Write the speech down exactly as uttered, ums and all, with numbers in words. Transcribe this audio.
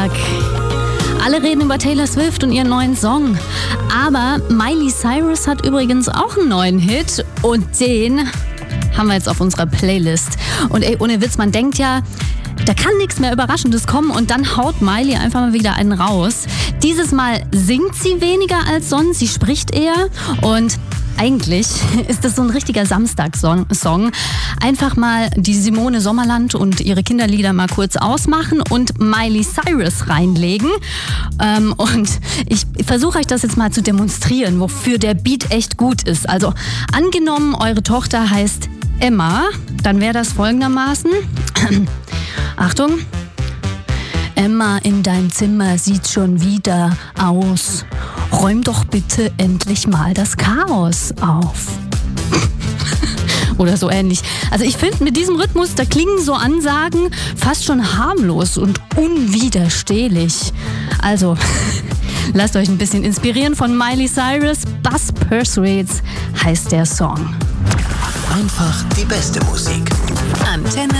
Samstag. Alle reden über Taylor Swift und ihren neuen Song. Aber Miley Cyrus hat übrigens auch einen neuen Hit und den haben wir jetzt auf unserer Playlist. Und ey, ohne Witz, man denkt ja, da kann nichts mehr Überraschendes kommen und dann haut Miley einfach mal wieder einen raus. Dieses Mal singt sie weniger als sonst, sie spricht eher und eigentlich ist das so ein richtiger Samstagssong. Einfach mal die Simone Sommerland und ihre Kinderlieder mal kurz ausmachen und Miley Cyrus reinlegen. Ähm, und ich versuche euch das jetzt mal zu demonstrieren, wofür der Beat echt gut ist. Also angenommen, eure Tochter heißt Emma, dann wäre das folgendermaßen. Achtung. Emma, in deinem Zimmer sieht schon wieder aus. Räum doch bitte endlich mal das Chaos auf. Oder so ähnlich. Also ich finde, mit diesem Rhythmus, da klingen so Ansagen fast schon harmlos und unwiderstehlich. Also, lasst euch ein bisschen inspirieren von Miley Cyrus. Buzz Persuades heißt der Song. Einfach die beste Musik. Antenne.